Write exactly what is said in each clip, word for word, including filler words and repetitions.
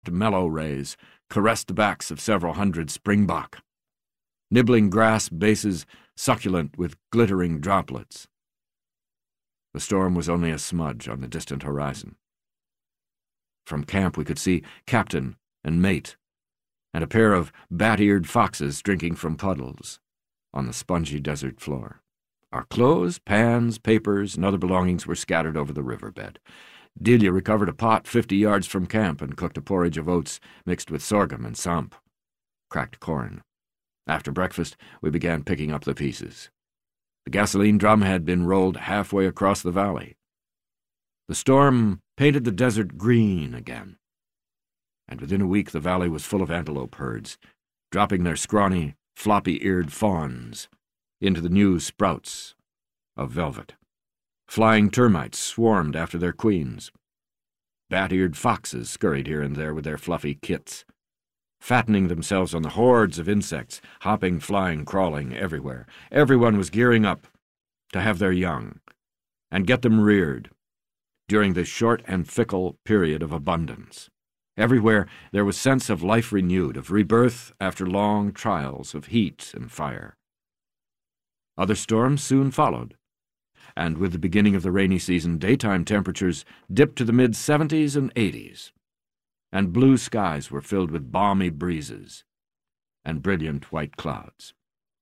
mellow rays caressed the backs of several hundred springbok, nibbling grass bases succulent with glittering droplets. The storm was only a smudge on the distant horizon. From camp we could see captain and mate, and a pair of bat-eared foxes drinking from puddles on the spongy desert floor. Our clothes, pans, papers, and other belongings were scattered over the riverbed. Delia recovered a pot fifty yards from camp and cooked a porridge of oats mixed with sorghum and samp, cracked corn. After breakfast, we began picking up the pieces. The gasoline drum had been rolled halfway across the valley. The storm painted the desert green again, and within a week the valley was full of antelope herds, dropping their scrawny, floppy-eared fawns into the new sprouts of velvet. Flying termites swarmed after their queens. Bat-eared foxes scurried here and there with their fluffy kits, fattening themselves on the hordes of insects, hopping, flying, crawling everywhere. Everyone was gearing up to have their young and get them reared during this short and fickle period of abundance. Everywhere there was sense of life renewed, of rebirth after long trials of heat and fire. Other storms soon followed, and with the beginning of the rainy season, daytime temperatures dipped to the mid-seventies and eighties, and blue skies were filled with balmy breezes and brilliant white clouds.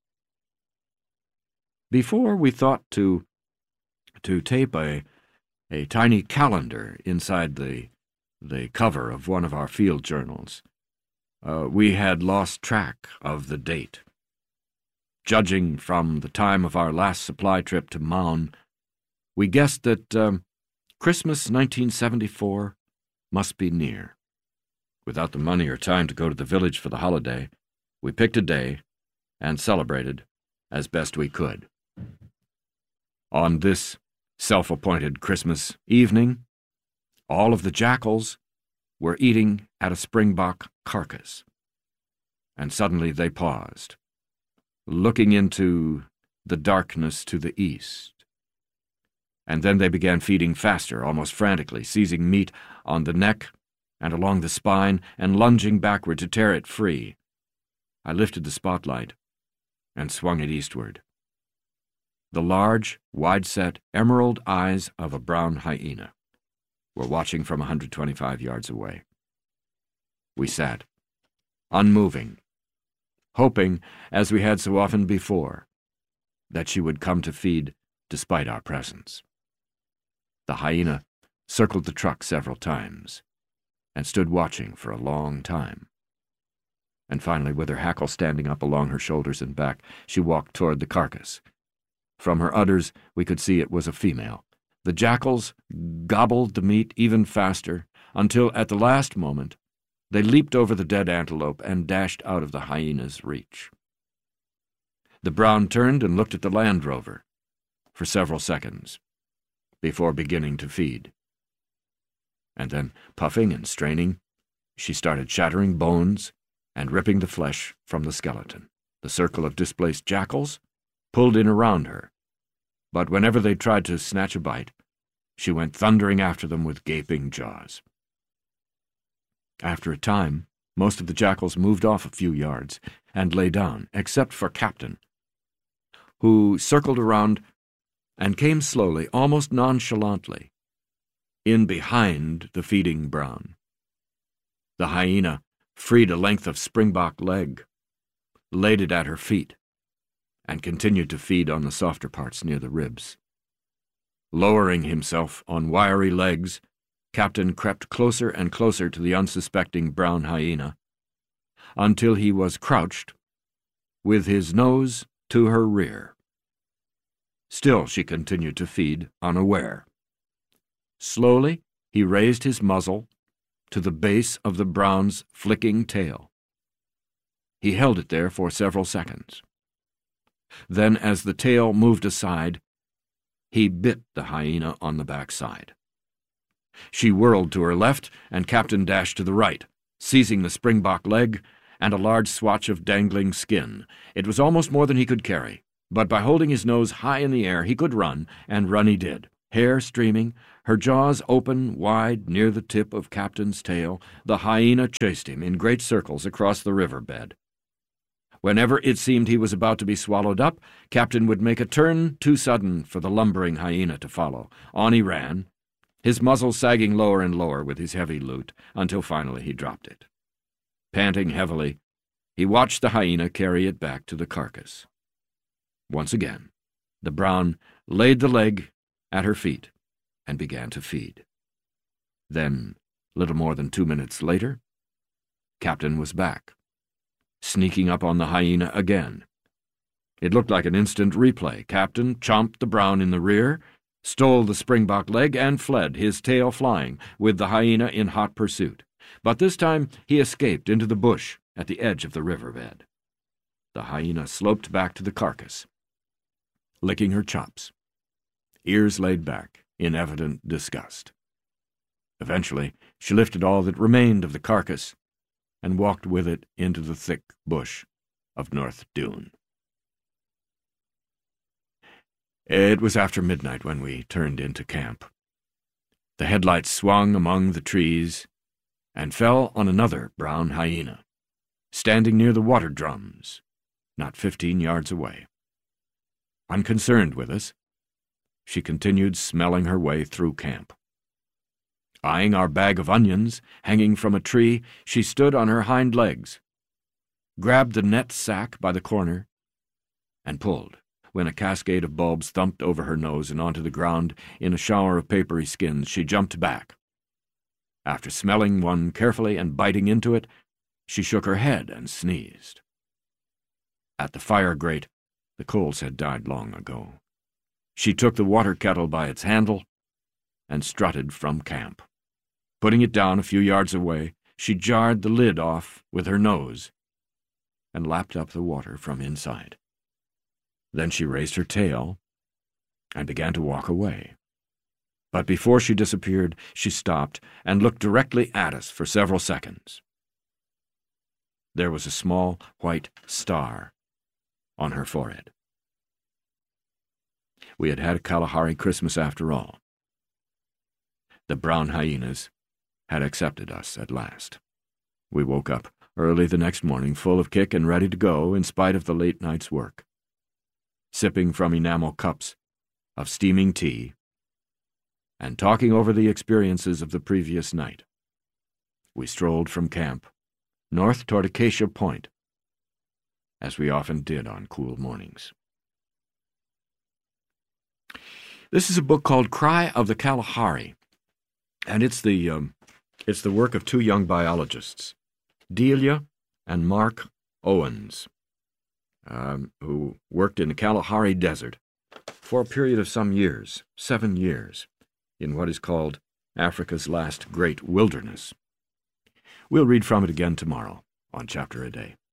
Before we thought to to tape a, a tiny calendar inside the, the cover of one of our field journals, uh, we had lost track of the date. Judging from the time of our last supply trip to Maun, we guessed that um, Christmas nineteen seventy-four must be near. Without the money or time to go to the village for the holiday, we picked a day and celebrated as best we could. On this self-appointed Christmas evening, all of the jackals were eating at a springbok carcass, and suddenly they paused, looking into the darkness to the east. And then they began feeding faster, almost frantically, seizing meat on the neck and along the spine and lunging backward to tear it free. I lifted the spotlight and swung it eastward. The large, wide-set, emerald eyes of a brown hyena were watching from one hundred twenty-five yards away. We sat, unmoving, hoping, as we had so often before, that she would come to feed despite our presence. The hyena circled the truck several times and stood watching for a long time. And finally, with her hackle standing up along her shoulders and back, she walked toward the carcass. From her udders, we could see it was a female. The jackals gobbled the meat even faster, until at the last moment they leaped over the dead antelope and dashed out of the hyena's reach. The brown turned and looked at the Land Rover for several seconds before beginning to feed. And then, puffing and straining, she started shattering bones and ripping the flesh from the skeleton. The circle of displaced jackals pulled in around her, but whenever they tried to snatch a bite, she went thundering after them with gaping jaws. After a time, most of the jackals moved off a few yards and lay down, except for Captain, who circled around and came slowly, almost nonchalantly, in behind the feeding brown. The hyena freed a length of springbok leg, laid it at her feet, and continued to feed on the softer parts near the ribs. Lowering himself on wiry legs, Captain crept closer and closer to the unsuspecting brown hyena, until he was crouched, with his nose to her rear. Still she continued to feed, unaware. Slowly he raised his muzzle to the base of the brown's flicking tail. He held it there for several seconds. Then, as the tail moved aside, he bit the hyena on the backside. She whirled to her left, and Captain dashed to the right, seizing the springbok leg and a large swatch of dangling skin. It was almost more than he could carry, but by holding his nose high in the air he could run, and run he did. hair streaming, her jaws open wide near the tip of Captain's tail, the hyena chased him in great circles across the river bed. Whenever it seemed he was about to be swallowed up, Captain would make a turn too sudden for the lumbering hyena to follow. On he ran, his muzzle sagging lower and lower with his heavy loot, until finally he dropped it. Panting heavily, he watched the hyena carry it back to the carcass. Once again, the brown laid the leg at her feet and began to feed. Then, little more than two minutes later, Captain was back, sneaking up on the hyena again. It looked like an instant replay. Captain chomped the brown in the rear, stole the springbok leg, and fled, his tail flying, with the hyena in hot pursuit. But this time he escaped into the bush at the edge of the riverbed. The hyena sloped back to the carcass, licking her chops, ears laid back in evident disgust. Eventually, she lifted all that remained of the carcass and walked with it into the thick bush of North Dune. It was after midnight when we turned into camp. The headlights swung among the trees and fell on another brown hyena, standing near the water drums, not fifteen yards away. Unconcerned with us, she continued smelling her way through camp. Eyeing our bag of onions hanging from a tree, she stood on her hind legs, grabbed the net sack by the corner, and pulled when a cascade of bulbs thumped over her nose and onto the ground in a shower of papery skins. She jumped back. After smelling one carefully and biting into it, she shook her head and sneezed. At the fire grate, the coals had died long ago. She took the water kettle by its handle and strutted from camp. Putting it down a few yards away, she jarred the lid off with her nose and lapped up the water from inside. Then she raised her tail and began to walk away. But before she disappeared, she stopped and looked directly at us for several seconds. There was a small white star on her forehead. We had had a Kalahari Christmas after all. The brown hyenas had accepted us at last. We woke up early the next morning, full of kick and ready to go in spite of the late night's work. Sipping from enamel cups of steaming tea and talking over the experiences of the previous night, we strolled from camp north toward Acacia Point, as we often did on cool mornings. This is a book called Cry of the Kalahari, and it's the um, it's the work of two young biologists, Delia and Mark Owens, um, who worked in the Kalahari Desert for a period of some years, seven years, in what is called Africa's last great wilderness. We'll read from it again tomorrow on Chapter a Day.